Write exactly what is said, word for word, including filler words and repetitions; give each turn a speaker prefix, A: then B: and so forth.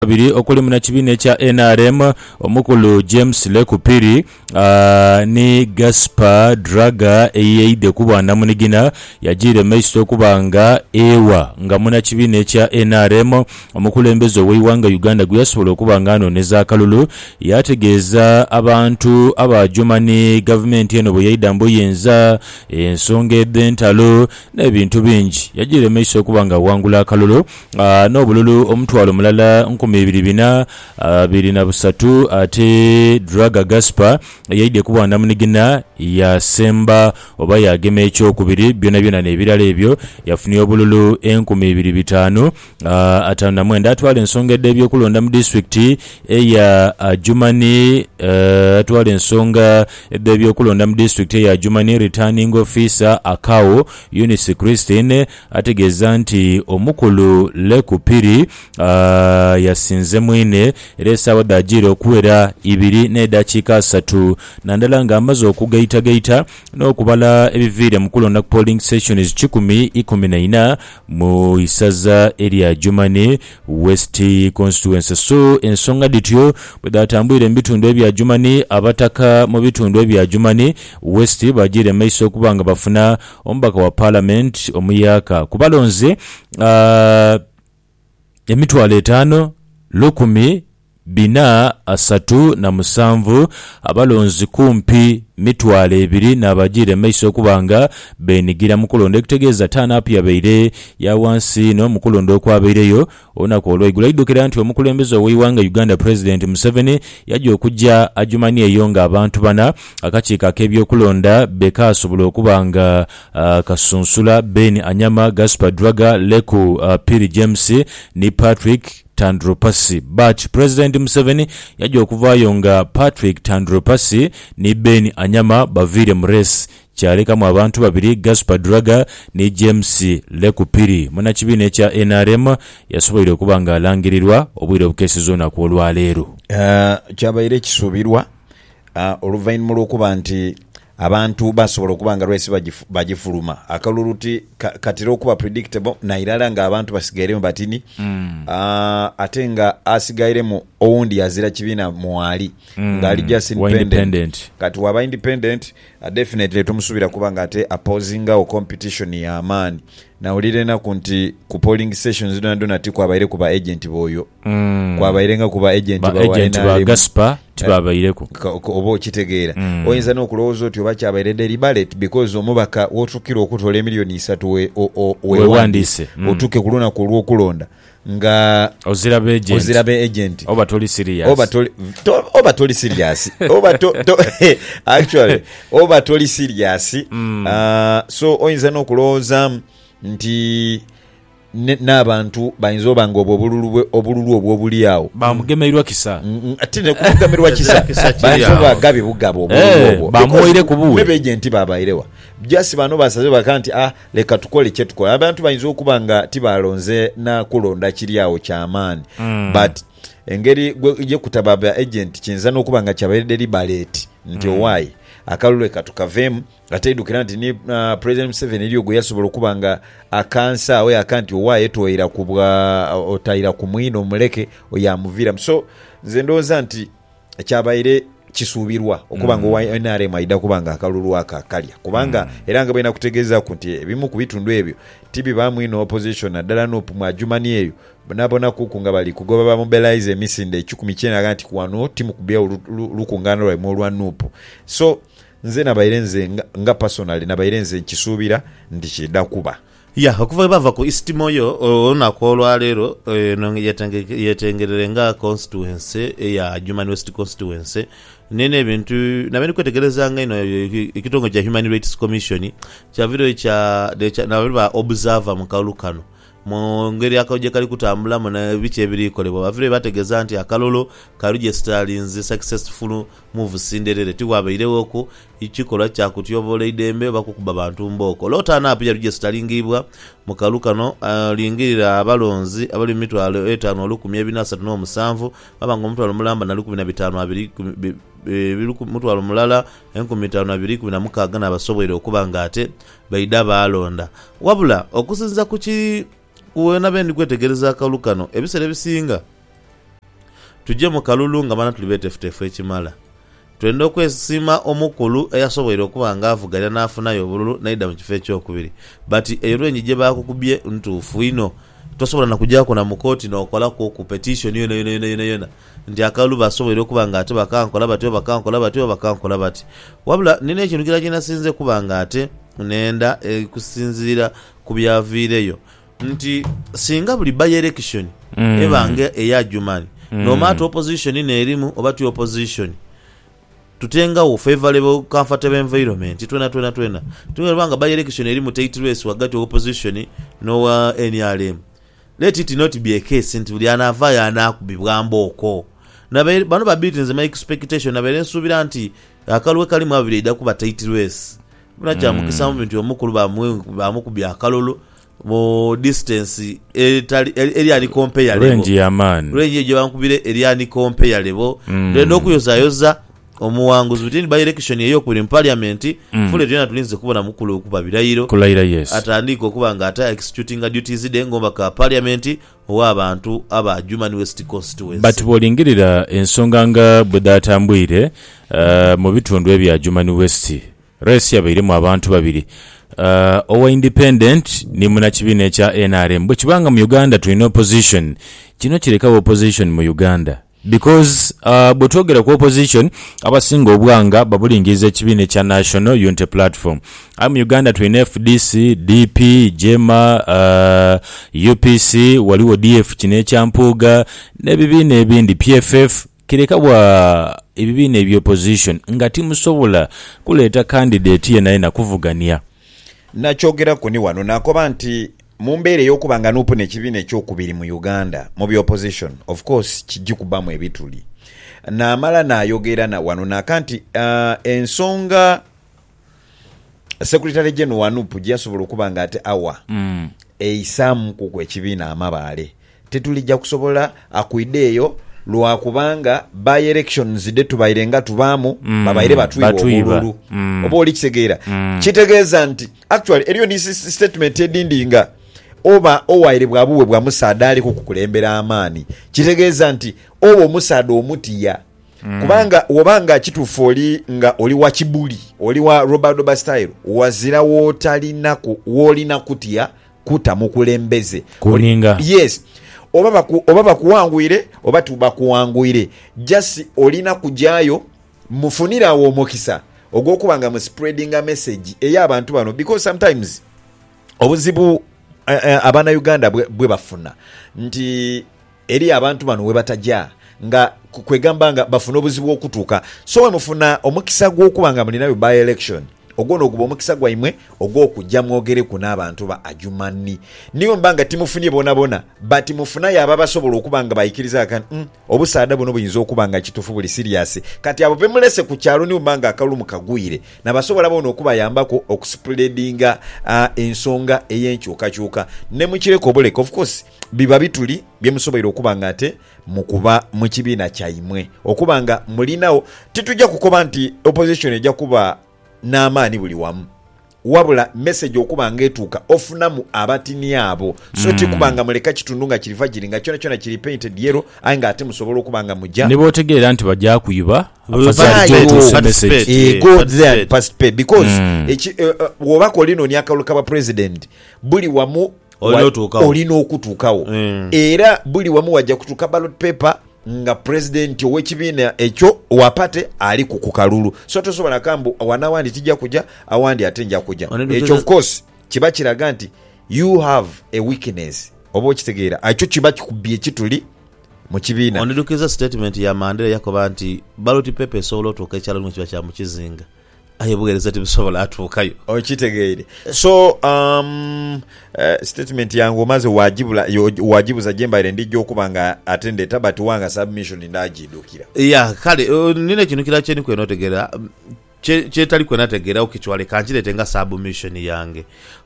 A: babiri okuli muna kibiina ekya N R M omukulu James Lekupiri uh, ni Gaspar Draga eyeide kuba namunigina yajire maiso kubanga ewa nga muna kibiina ekya N R M omukulembeze w'eiwanga Uganda guyasobola okubanga anoneza akalulu yategeeza abantu abajumani government eno bwe yaida mboyenza ensonga edentalo n'ebintu bingi yajire maiso kubanga wangula akalulu uh, n'obululu omutwalo mulala bibiri bina abiri na busatu ate Draga Gaspar yaide kuba namunigina ya semba oba yagema ekyokubiri byona byona n'ebirala ebyo yafunye obululu enkumi ibiri bitano atano na mwenda atwala ensonga edde ebyokulonda mu district eya Jumani atwala ensonga edde ebyokulonda mu district eya Jumani returning officer Akawo Eunice Christine ategeeza nti omukulu Lekupiri ya sinze mwine eresa wadajire okuwera ibiri n'edakiika asatu nandala nga amaze okugaita gaita n'okubala ebivire mu kulonda ku polling stations kikumi ikumi na ina mu isaza area Jumani West constituency. So ensonga dityo bwedatambwire mu bitundu ebya Jumani abataka mu bitundu ebya Jumani West bajire maiso kubanga bafuna omubaka wa parliament omuyaka kubalonze uh, emitwalo etaano lukumi bina asatu na musanvu abalonzi kumpi mitwalo ebiri n'abajire maiso kubanga benigira mukulonda ekutegeeza turn up yabeire ya wansi no mukulonda okwabeireyo onako olwaigula idukira nti omukulembeze w'eiwanga Uganda President Museveni yajja okujja ajumani eyo nga abantu bana akakiiko ak'ebyokulonda beka asobola okubanga uh, kasunsula Ben Anyama, Gaspar Draga, Leku uh, Piri James ni Patrick Tandropasi, but President Museveni yajja okuvaayo nga Patrick Tandropasi ni Ben Anyama bavire mu race kyaleka mu abantu babiri Gaspar Draga ni James Lekupiri. Muna kibiina ekya N R M yasobolera okubanga alangirirwa obwire obukesizo naku olwaleero.
B: Uh, kyabaire kisuubirwa uh, oluvannyuma lw'okuba nti abantu basobola okubanga race bagifuluma akaluluti katira okuba predictable na irala nga abantu basigaire mu batini mm. uh, ate nga asigaire mu owundi yazira kibiina mwali mm. nga ali just independent.
A: independent
B: kati waba independent uh, definitely tumusubira kubanga ate opposing o competition ya amani na ulirena kunti ku polling stations zino ndo nati kwa baire kuba agent boyo mm. kwa baire nga kuba agent
A: ba agent ba Gaspar tibabaireko
B: obo kitegeera mm. oyinza n'okulowooza oti oba kyabaire deri ballot because omubaka wotukira okutola emiliyoni isatu we
A: wewandise
B: mm. otuke kuluna ku lw'okulonda nga
A: ozirabe agent
B: ozirabe agent
A: oba toli serious
B: oba toli to, oba toli serious oba to, to actually oba toli serious mm. uh, so oyinza n'okulowooza nti n'abantu bayinza obanga obululu obululu obwobuli awo
A: bamugemerwa kisa
B: ate ne kugemerwa kisa bayinza obagabe bugabo obululu obwo
A: bamuire kubuwe
B: mebe agent babayirewa just bano basaze bakanti ah leka tukole kye tukola abantu bayinza okubanga tibalonze na kulonda kiri awo kyamaani mm. but engeri ye kutababa agent kinza n'okubanga kyabaire liberate nti mm. why akalule katukavemu atedukira nti ni uh, President Museveni eriyo gwe yasobola okubanga akansa awe akanti owaye toyira kubwa otayira ku mwino muleke oyamuvira so nze ndowooza nti ekyabaire kisuubirwa okubanga mm. N R M aida kubanga akalulu akakalya kubanga mm. era nga balina kutegeeza ku nti ebimu ku bitundu ebyo tibi bamwino opposition naddala n'opu mwajumani eyo bonabona kukunga bali kugoba bamobilize emisinde ekikumi kyenda ganti kuwano timu kubya lukungano lwa molwa nupu so nze nabaire nze nga, nga personally nabaire nze nkisuubira ndi kidda kuba
C: ya okuva bava ku East Moyo onako olwaleero no yetengerere nga constituency ya Human West constituency nene ebintu nabeni kwetegereza nga ino ekitongo kya Human Rights Commission kya video kya na observer mu kalukano mu ngeri akaje kali kutambula mu bice ebirikolebwa bavire bategeza nti akalolo ka registralinze successful move sinderere tiwabairewo ko ikikolwa kya kutyobola idembe bakukuba bantu mboko lotana apija registralingibwa mu kalukano uh, lingirira abalonzi abali mitwalo etaano lukumi ebinasatu n'omusanvu babango mutwalo mulamba na lukumi na bitano abiri biruku mutwalo mulala enkumi ttaano abiri kumi na mukaaga n'abasobwere okubanga ate baida balonda wabula okusinza ku ki uwena bendi kwetegereza akalukano ebisere bisinga tujje mu kalulu nga bana tuli betefutefu ekimala twenda okwesima omukulu eyasobola okuba nga avugalira n'afunayo obululu naidda mu kifo ekyokubiri but eyo lwenyi gye bakukubye ntuufu ino tosobola nakujjako na mukooti n'okolako ku petition yona yona yona yona yona nti akalulu basobola okuba nga ate bakankola batyo bakankola batyo bakankola bati wabula nina ekintu kira kinasinze kuba nga ate nenda kusinzira ku byaviireyo nti singa buli by election mm. ebange eya Jumani mm. no matter opposition n'erimu oba tu opposition tutenga wo favorable comfortable environment twena twena twena tunga by election erimu tate race wagati opposition no uh, N R M. Let it not be a case nti buli anava yana kubibwa mboko na bano babiti nze my expectation na bere nsubira nti akalwe kali mu abiri ida kuba tate race muna kya mukisa mu bintu omukulu ba mu ba mukubya akalolo mo distance etali eri ali compare level
A: range ya man
C: range je bankubire eri ani compare level ndo kuyoza yoza omuwanguzi bitini by election eyo kuli parliament mm. fule tena tulinze kubona mukulu okuba birayiro
A: kulayira yes
C: atandiko kuba nga ata executing duties de ngomba ka parliament owa abantu aba Jumani West constituency
A: but bolingirira ensonga nga bwedatambwire uh, mu bitundu ebya Jumani West race yabaire mu abantu babiri uh, owa independent ni muna kibine cha N R M bwe kibanga mu Uganda tulina opposition kino kireka opposition mu Uganda because uh, bwetwogera ku opposition abasinga obwanga babulingiza ekibine kya National Unity Platform am Uganda tulina F D C D P Jema uh, U P C waliwo D F kine ekyampuuga n'ebibiina ebindi P F F kireka bwa ebibiina eby'opposition nga timusobola kuleeta candidate ye naye nakuvugania
B: nakyogera kuni wano nakoba nti mumbeere y'okubanga n'opuna ekibiina ekyokubiri mu Uganda mu by opposition of course kijikubamu ebituli n'amala n'ayogera na wano nakanti uh, ensonga Secretary General Wanupu gyasobola okubanga ate awa mm. eisamu ku ekibiina amabaale tetulijja kusobola akuideeyo lwakubanga by elections de tubairenga tubamu mm. babaire batwiba obululu mm. oba oli kitegeera mm. kitegeeza nti actually eriyo ni statement edindinga oba owaire bwabuwe bwa musaada ali kukulembera amaani kitegeeza nti obo musaada omutiya mm. kubanga wobanga kitufu oli nga oli wa kibuli oli wa Robert Bastyle wazira wotalina ku wolina kutiya kuta mukulembeze
A: kuninga
B: yes oba baku oba bakuwangwire oba tubakuwangwire just olina kujayo mufunira wo mukisa ogwokubanga mu spreading a message eya abantu bano because sometimes obuzibu uh, uh, abana Uganda bwe bafuna nti eri abantu bano we bataja nga kwegamba nga bafuna obuzibu okutuka so we mufuna omukisa gw'okubanga mulinayo by election ogono okuba omukisa gwaimwe ogw'okujja mwogere ku n'abantu ba Ajumani niyo mbanga timufunye bona bona but mufuna yaba basobola okubanga bayikiriza kan mm, obusaada bono buyinza okubanga kitufu buli serious kati abo bemulese ku kyalo ni mbanga akalu mukagwire na basobola bono okuba yambako okuspreadinga uh, ensonga eyenkyuka kyuka ne mukireko obuleko of course biba bituli byemusobola okubanga ate mukuba mu kibiina kyaimwe okubanga mulinawo titujja kukoba nti opposition ejja kuba n'amaani buli wamu wabula message okubanga etuuka ofunamu abatini abo so mm. tikubanga muleka kitundu nga kiriva giri nga kyona kyona kiri painted yellow aye nga ate musobola okubanga mujja
A: ne bootegeera nti bajja kuyiba
B: participate because wobaka olina onyakaluka ba president buli wamu olina okutuukawo mm. era buli wamu wajja kutuuka ballot paper nga president ow'ekibiina ekyo wapate ali ku kukalulu so tosobola kambu wanawandi tijja kujja awandi ate nja kujja ekyo of course kiba kiraga nti you have a weakness oba okitegeera ekyo kiba kikubye kituli mu kibiina
C: onedukiriza statement ya Mandela yakoba nti ballot paper esobola otuuka ekyalo mu kiba kya mukizinga aye bugereza tibisobola atuukayo
B: okitegeere so um, uh, statement yangu omaze wajibula wajibuza jembaire ndijja okubanga atendeta but wanga submission ndagidukira
C: ya yeah, kale uh, nine kino kira kyeni kweno tegera kyetali kwena tegera okichwale kanjirete nga submission yange